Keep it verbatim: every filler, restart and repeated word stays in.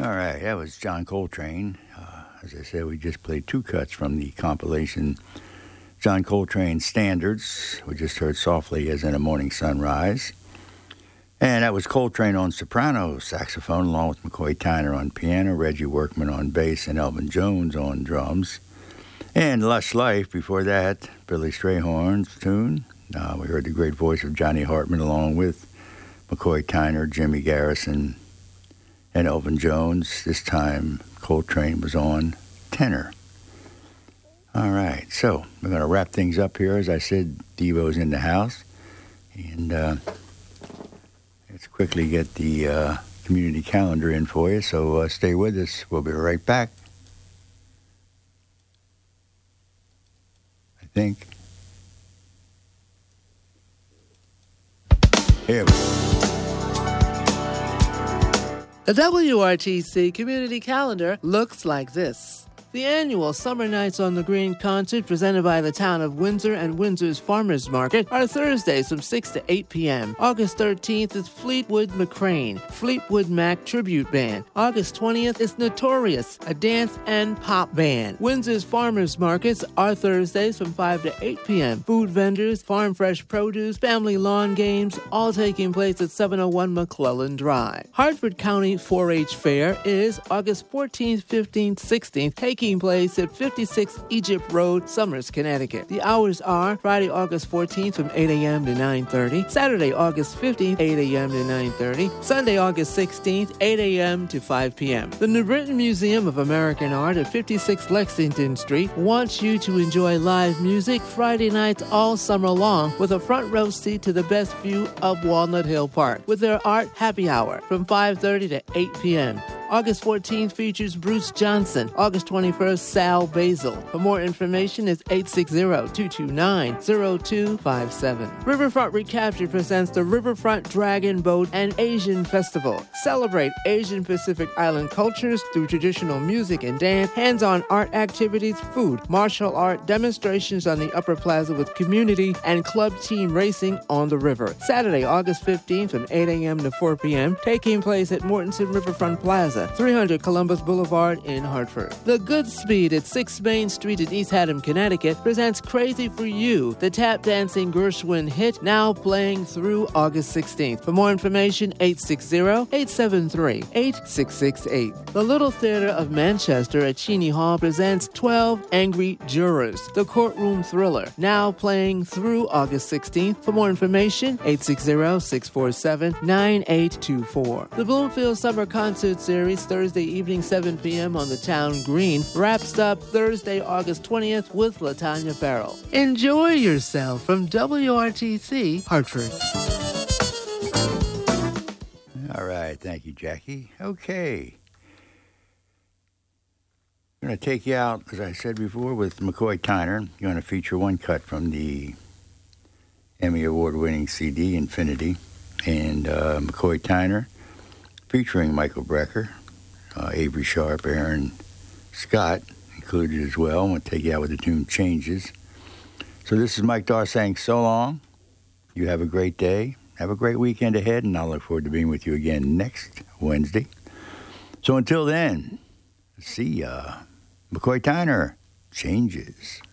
All right, that was John Coltrane. Uh, as I said, we just played two cuts from the compilation John Coltrane Standards. We just heard Softly as in a Morning Sunrise. And that was Coltrane on soprano saxophone, along with McCoy Tyner on piano, Reggie Workman on bass, and Elvin Jones on drums. And Lush Life, before that, Billy Strayhorn's tune. Uh, we heard the great voice of Johnny Hartman along with McCoy Tyner, Jimmy Garrison, and Elvin Jones. This time, Coltrane was on tenor. All right, so we're going to wrap things up here. As I said, Devo's in the house. And uh, let's quickly get the uh, community calendar in for you. So uh, stay with us. We'll be right back. I think. Here we go. The W R T C Community Calendar looks like this. The annual Summer Nights on the Green concert presented by the town of Windsor and Windsor's Farmers Market are Thursdays from six to eight p.m. August thirteenth is Fleetwood McCrane, Fleetwood Mac Tribute Band. August twentieth is Notorious, a dance and pop band. Windsor's Farmers Markets are Thursdays from five to eight p.m. Food vendors, farm fresh produce, family lawn games, all taking place at seven oh one McClellan Drive. Hartford County four H Fair is August fourteenth, fifteenth, sixteenth, taking place at fifty-six Egypt Road, Somers, Connecticut. The hours are Friday, August fourteenth from eight a.m. to nine thirty, Saturday, August fifteenth, eight a.m. to nine thirty, Sunday, August sixteenth, eight a.m. to five p.m. The New Britain Museum of American Art at fifty-six Lexington Street wants you to enjoy live music Friday nights all summer long with a front row seat to the best view of Walnut Hill Park with their art happy hour from five thirty to eight p.m. August fourteenth features Bruce Johnson. August twenty-first, Sal Basil. For more information, it's eight six zero, two two nine, zero two five seven. Riverfront Recaptured presents the Riverfront Dragon Boat and Asian Festival. Celebrate Asian Pacific Island cultures through traditional music and dance, hands-on art activities, food, martial art, demonstrations on the Upper Plaza with community and club team racing on the river. Saturday, August fifteenth from eight a.m. to four p.m., taking place at Mortenson Riverfront Plaza, three hundred Columbus Boulevard in Hartford. The Goodspeed at six Main Street in East Haddam, Connecticut presents Crazy for You, the tap dancing Gershwin hit, now playing through August sixteenth. For more information, eight six zero, eight seven three, eight six six eight. The Little Theatre of Manchester at Cheney Hall presents twelve Angry Jurors, the courtroom thriller, now playing through August sixteenth. For more information, eight six zero, six four seven, nine eight two four. The Bloomfield Summer Concert Series, Thursday evening, seven p.m. on the town green, wraps up Thursday, August twentieth with LaTanya Farrell. Enjoy yourself from W R T C, Hartford. All right, thank you, Jackie. Okay. I'm going to take you out, as I said before, with McCoy Tyner. I'm going to feature one cut from the Emmy Award-winning C D, Infinity, and uh, McCoy Tyner, featuring Michael Brecker, uh, Avery Sharp, Aaron Scott included as well. I'm going to take you out with the tune Changes. So this is Mike Dar saying so long. You have a great day. Have a great weekend ahead, and I'll look forward to being with you again next Wednesday. So until then, see ya. McCoy Tyner, Changes.